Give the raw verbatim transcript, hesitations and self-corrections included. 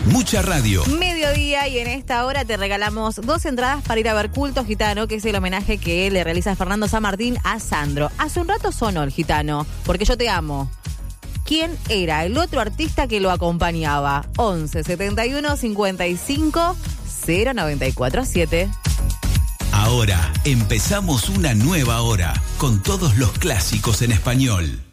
Mucha radio. Mediodía y en esta hora te regalamos dos entradas para ir a ver Culto Gitano, que es el homenaje que le realiza Fernando San Martín a Sandro. Hace un rato sonó el gitano, porque yo te amo. ¿Quién era el otro artista que lo acompañaba? once setenta y uno cincuenta y cinco cero noventa y cuatro siete. Ahora empezamos una nueva hora con todos los clásicos en español.